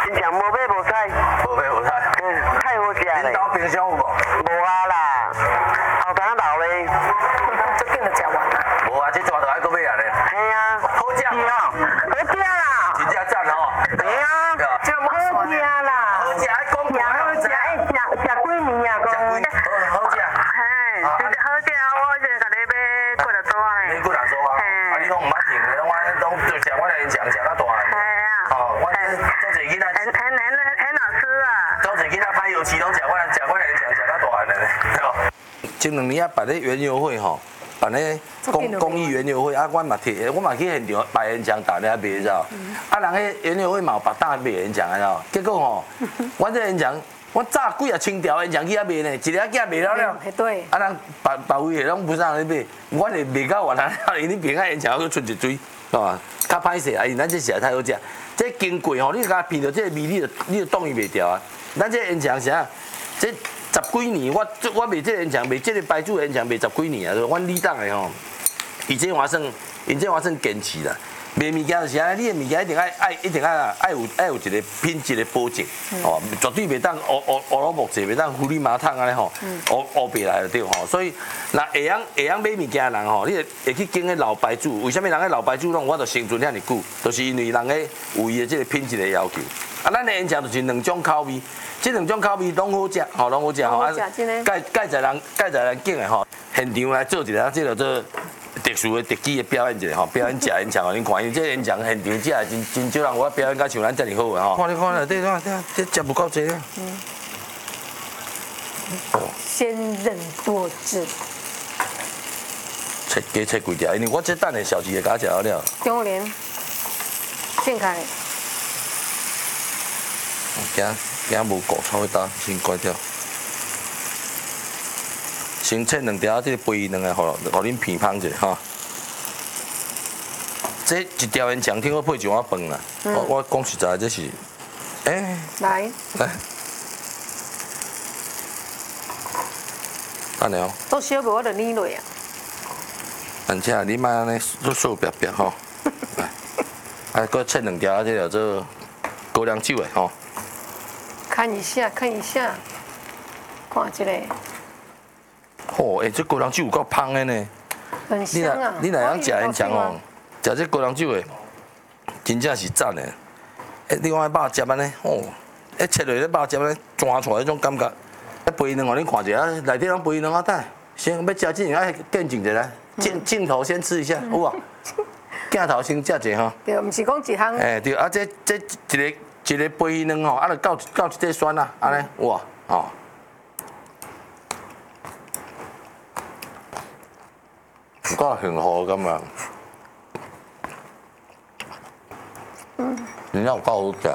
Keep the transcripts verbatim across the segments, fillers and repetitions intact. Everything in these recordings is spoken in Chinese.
现场无买无菜， 无买无菜， 嗯，太好食恁咧。 兜冰箱有无？ 无啊啦，后头留咧。 这紧就食完啦。 无啊，这抓到还搁买啊咧。 系啊， 好食是哦，好食啦。 真正赞吼。 系啊， 这么好食啦。 好食，爱讲食好食，哎，食食几年啊？讲。 好好食。 嘿，真好食，我现在甲你买几多桌你呢？ 几人做啊？啊，你拢毋捌停的，拢安拢就食我来讲食到大汉。 系啊。 哦，我这做一囡仔， 很很很很好吃啊。 做一囡仔拍油漆拢食我来食我来讲食到大汉的咧。前两年啊办咧园游会吼，办咧公公益园游会啊，我嘛摕，我嘛去现场摆演讲，大家卖知道？啊，人迄园游会嘛有别搭卖演讲啊，知道？结果吼，我这演讲。我炸几啊千条演讲机啊卖呢，一个仔卖了了。 对。 啊，人别别位的拢不上咧卖，我是卖到完了，因为平安演讲佫出一堆，是吧？较歹势啊，因咱这实在太好食。这经过吼，你甲闻到这个味，你就你就挡伊袂掉啊。咱这演讲啥？这十几年，我我卖这演讲，卖这个牌子演讲卖十几年啊。阮李党的吼，以前我算，以前我算坚持啦。卖物件就是安尼，你的物件一定爱爱一定爱爱有爱有一个品质的保证，哦，绝对袂当乌乌乌老木质，袂当糊里麻汤安尼吼，乌乌白来就对吼。所以，那会晓会晓买物件的人吼，你会会去拣迄老牌子。为什么人迄老牌子拢我着生存遐尼久？就是因为人迄有伊的这个品质的要求。啊，咱的演讲就是两种口味，这两种口味拢好食，吼，拢好食吼。啊，介介在人介在人拣的吼，现场来做一下，这个做。特殊的特技的表演一下吼，表演食演讲，恁看，因为这演讲现场这真真少人有法表演甲像咱遮尔好的吼。看你看内底看，这这食不够济啊。嗯。 鲜韧多汁。 切加切几条，因为我这等下小鸡也甲食了了。 中莲，健开。 惊惊无顾炒一打，先关掉。先切两条，这个肥两个，互互恁片芳者吼。这一条烟肠，听我配一碗饭啦。我我讲实在，这是，诶。 来。 来。安尼哦。 都小无我就捏落啊。 而且你莫安尼做手白白吼。来。啊，搁切两条，这叫做高粱酒的吼。 看一下，看一下，看这个。 哦，哎，这高粱酒有够香的呢！ 很香啊！ 你若要食烟肠哦，食这高粱酒的，真正是赞的。哎，你看肉汁安尼，哦，哎切落咧肉汁安尼钻出来迄种感觉。啊，肥卵哦，你看者啊，内底拢肥卵啊，等先要食之前爱见证一下，镜镜头先吃一下，有无？镜头先食者吼。 对，唔是讲一项。 哎，对啊，这这一个一个肥卵吼，啊，就到到一块酸啊，安尼哇，哦。有够幸福感觉，嗯，真正有够好食。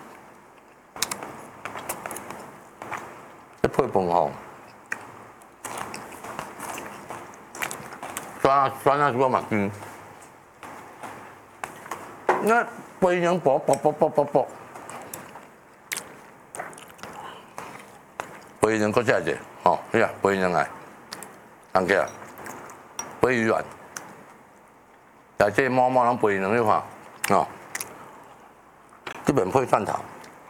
这配饭吼，酸啊酸啊，我嘛嗯，那肥羊薄薄薄薄薄薄，肥羊搁食者，吼，你啊肥羊来，啷个啊？肥鱼卵，来这猫猫拢肥卵去看，哦，基本配蒜头。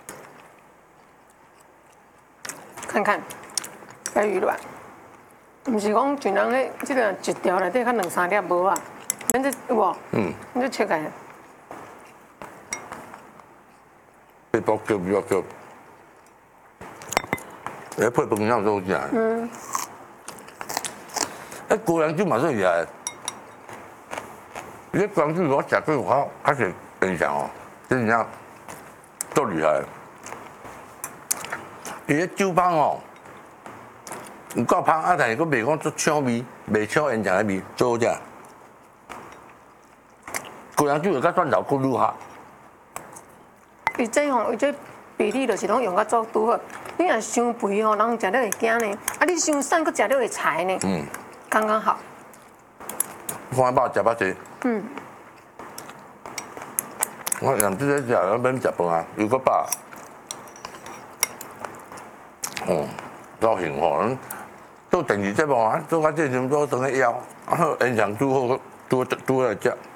看看，肥鱼卵，唔是讲像人迄即个一条内底较两三粒无啊，咱这有无？嗯，你这切开。 配包叫比较叫，来配饭上都食。嗯。哎，高粱酒嘛算厉害。你高粱酒我食过好，还是印象哦，真正够厉害。伊个酒芳哦，有够芳啊，但是佫袂讲足抢味，袂抢烟肠的味，最好食。高粱酒就甲蒜头佫愈合。 伊这吼，伊这比例就是拢用甲足拄好。你若伤肥吼，人食了会惊呢；啊，你伤瘦，佫食了会柴呢。嗯。刚刚好。 看饱食饱济。嗯。我人即个食，咱免食饭啊，又佫饱。哦，高兴吼！做电视节目啊，做到这阵都等咧枵，啊，烟肠煮好，煮煮来食。